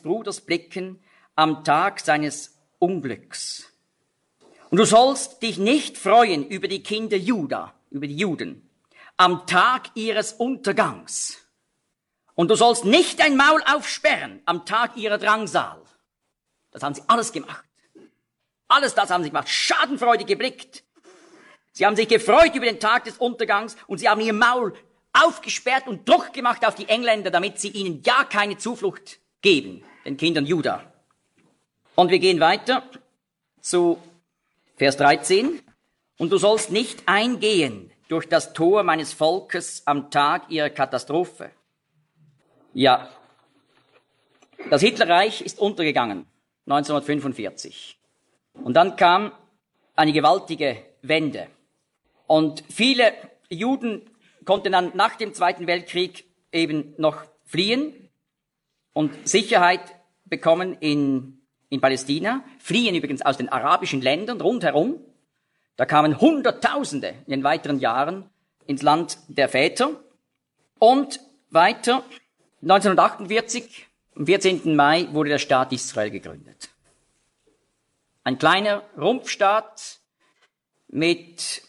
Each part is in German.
Bruders blicken am Tag seines Unglücks. Und du sollst dich nicht freuen über die Kinder Juda, über die Juden, am Tag ihres Untergangs. Und du sollst nicht dein Maul aufsperren am Tag ihrer Drangsal. Das haben sie alles gemacht. Alles das haben sie gemacht, schadenfreudig geblickt. Sie haben sich gefreut über den Tag des Untergangs und sie haben ihr Maul aufgesperrt und Druck gemacht auf die Engländer, damit sie ihnen ja keine Zuflucht geben, den Kindern Juda. Und wir gehen weiter zu Vers 13. Und du sollst nicht eingehen durch das Tor meines Volkes am Tag ihrer Katastrophe. Ja, das Hitlerreich ist untergegangen, 1945. Und dann kam eine gewaltige Wende. Und viele Juden konnten dann nach dem Zweiten Weltkrieg eben noch fliehen und Sicherheit bekommen in Palästina, fliehen übrigens aus den arabischen Ländern rundherum. Da kamen Hunderttausende in den weiteren Jahren ins Land der Väter. Und weiter, 1948, am 14. Mai, wurde der Staat Israel gegründet. Ein kleiner Rumpfstaat mit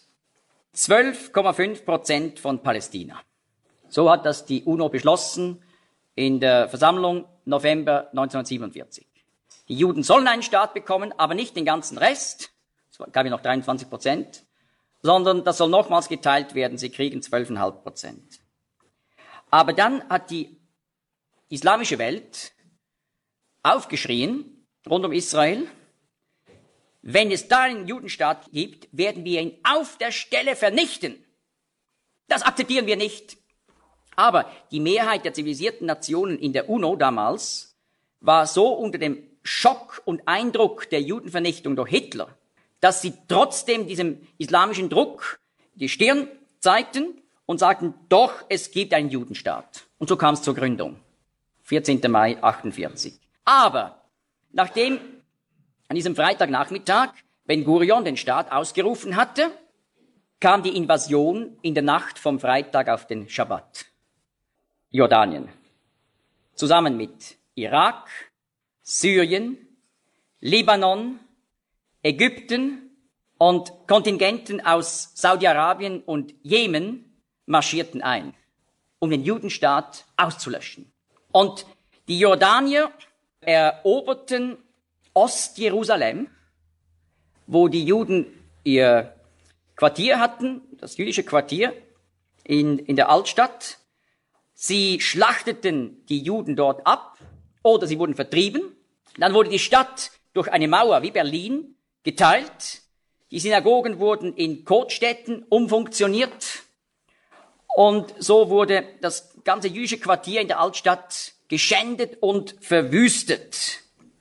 12,5% von Palästina. So hat das die UNO beschlossen in der Versammlung November 1947. Die Juden sollen einen Staat bekommen, aber nicht den ganzen Rest, es gab ja noch 23%, sondern das soll nochmals geteilt werden, sie kriegen 12,5%. Aber dann hat die islamische Welt aufgeschrien, rund um Israel, wenn es da einen Judenstaat gibt, werden wir ihn auf der Stelle vernichten. Das akzeptieren wir nicht. Aber die Mehrheit der zivilisierten Nationen in der UNO damals war so unter dem Schock und Eindruck der Judenvernichtung durch Hitler, dass sie trotzdem diesem islamischen Druck die Stirn zeigten und sagten, doch, es gibt einen Judenstaat. Und so kam es zur Gründung, 14. Mai 1948. Aber nachdem an diesem Freitagnachmittag Ben-Gurion den Staat ausgerufen hatte, kam die Invasion in der Nacht vom Freitag auf den Schabbat. Jordanien. Zusammen mit Irak, Syrien, Libanon, Ägypten und Kontingenten aus Saudi-Arabien und Jemen marschierten ein, um den Judenstaat auszulöschen. Und die Jordanier eroberten Ostjerusalem, wo die Juden ihr Quartier hatten, das jüdische Quartier in der Altstadt. Sie schlachteten die Juden dort ab oder sie wurden vertrieben. Dann wurde die Stadt durch eine Mauer wie Berlin geteilt. Die Synagogen wurden in Kotstätten umfunktioniert. Und so wurde das ganze jüdische Quartier in der Altstadt geschändet und verwüstet.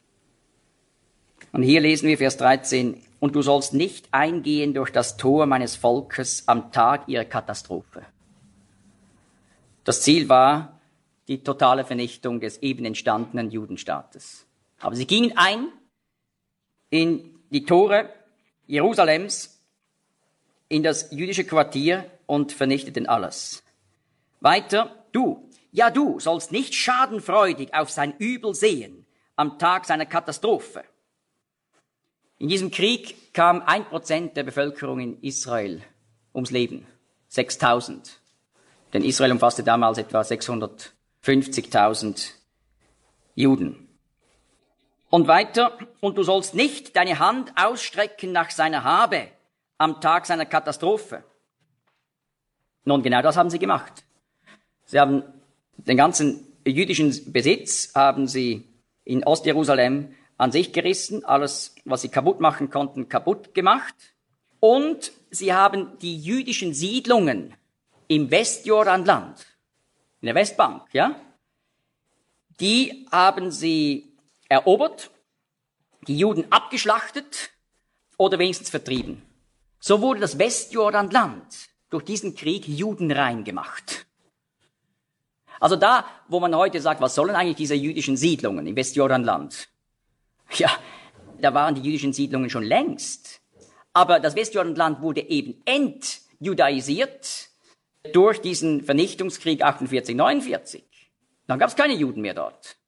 Und hier lesen wir Vers 13. Und du sollst nicht eingehen durch das Tor meines Volkes am Tag ihrer Katastrophe. Das Ziel war die totale Vernichtung des eben entstandenen Judenstaates. Aber sie gingen ein in die Tore Jerusalems, in das jüdische Quartier und vernichteten alles. Weiter, du sollst nicht schadenfreudig auf sein Übel sehen am Tag seiner Katastrophe. In diesem Krieg kam 1% der Bevölkerung in Israel ums Leben. 6.000. Denn Israel umfasste damals etwa 650.000 Juden. Und weiter, und du sollst nicht deine Hand ausstrecken nach seiner Habe am Tag seiner Katastrophe. Nun, genau das haben sie gemacht. Sie haben den ganzen jüdischen Besitz, haben sie in Ostjerusalem an sich gerissen, alles, was sie kaputt machen konnten, kaputt gemacht. Und sie haben die jüdischen Siedlungen im Westjordanland, in der Westbank, die haben sie erobert, die Juden abgeschlachtet oder wenigstens vertrieben. So wurde das Westjordanland durch diesen Krieg judenrein gemacht. Also da, wo man heute sagt, was sollen eigentlich diese jüdischen Siedlungen im Westjordanland? Ja, da waren die jüdischen Siedlungen schon längst. Aber das Westjordanland wurde eben entjudaisiert durch diesen Vernichtungskrieg 48, 49. Dann gab es keine Juden mehr dort.